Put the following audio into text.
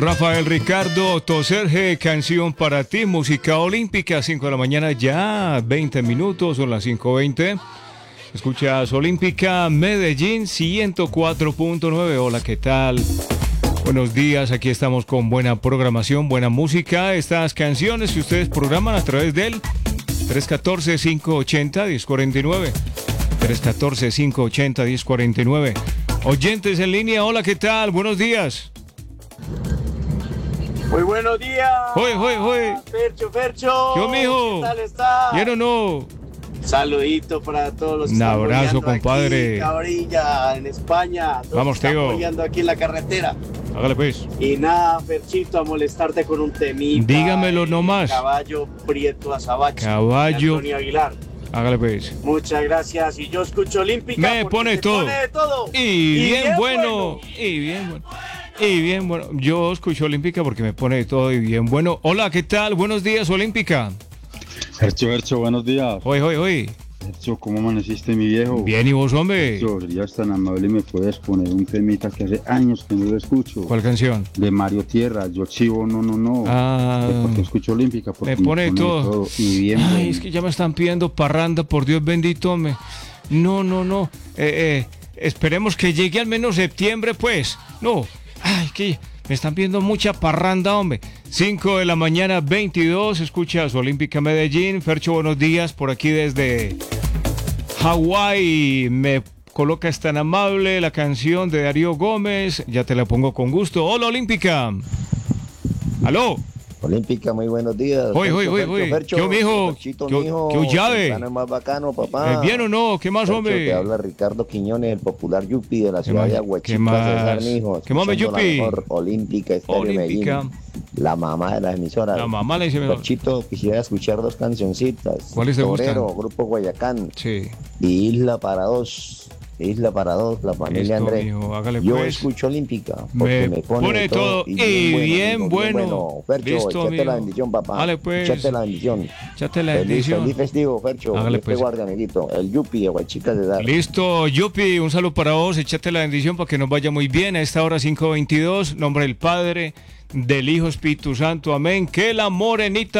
Rafael Ricardo Toserge, canción para ti, música olímpica, 5 de la mañana, ya 20 minutos, son las 5:20. Escuchas Olímpica Medellín 104.9. Hola, ¿qué tal? Buenos días, aquí estamos con buena programación, buena música. Estas canciones que ustedes programan a través del 314-580-1049. 314-580-1049. Oyentes en línea, hola, ¿qué tal? Buenos días. Muy buenos días. Hoy. Fercho. Yo, mijo. ¿Qué tal está? ¿Bien o no? Saludito para todos los que Un están abrazo, apoyando compadre. aquí, Cabrilla, en España. Todos Vamos, están Teo. apoyando aquí en la carretera. Hágale pues. Y nada, Ferchito, a molestarte con un temita. Dígamelo nomás. Caballo Prieto Azabache. Caballo. Antonio Aguilar. Hágale pues. Muchas gracias. Y yo escucho Olímpica. Me porque pone se todo. pone de todo. Y bien bueno. Y bien bueno. Yo escucho Olímpica porque me pone de todo y bien bueno. Hola, ¿qué tal? Buenos días, Olímpica. Fercho, buenos días. Hoy. Fercho, ¿cómo amaneciste, mi viejo? Bien, ¿y vos, hombre? Fercho, serías tan amable y me puedes poner un temita que hace años que no lo escucho. ¿Cuál canción? De Mario Tierra, Yo Chivo, no. Ah. Porque escucho Olímpica. Porque Me pone de todo. Y bien, Ay, bueno. es que ya me están pidiendo parranda, por Dios bendito, hombre. No. Esperemos que llegue al menos septiembre, pues. No. Ay, que me están pidiendo mucha parranda, hombre. 5 de la mañana, 22. Escuchas Olímpica Medellín. Fercho, buenos días. Por aquí desde Hawái. Me colocas tan amable la canción de Darío Gómez. Ya te la pongo con gusto. Hola, Olímpica. ¿Aló? Olímpica, muy buenos días. Hoy. Fercho, ¿Qué, mijo? Ferchito, ¿Qué mijo, llave? Temprano es más bacano, papá. ¿Bien o no? ¿Qué más, Fercho, hombre? te habla Ricardo Quiñones, el popular Yupi de la ciudad más? de ¿Qué Aguachica, más? César, mijo. ¿Qué más, mi Escuchando la Yupi? mejor Olímpica Estéreo Olímpica. Medellín, la mamá de las emisoras. La mamá le dice mejor. Ferchito, quisiera escuchar dos cancioncitas. ¿Cuáles te gustan? Torero, Grupo Guayacán Sí. y Isla para dos, la familia Listo, Andrés. mijo, hágale Yo pues. escucho Olímpica porque Me me pone de todo y bien amigo, bueno. Fercho, Listo, échate amigo. la bendición, papá. Dale, pues. Échate la bendición. Échate la Feliz bendición. festivo, Fercho. Hágale, Dios te pues. guarde, amiguito. El Yupi de Guachica de Dar. Listo, Yupi, un saludo para vos. Échate la bendición para que nos vaya muy bien. A esta hora 5:22. Nombre del Padre, del Hijo, Espíritu Santo. Amén. Que la morenita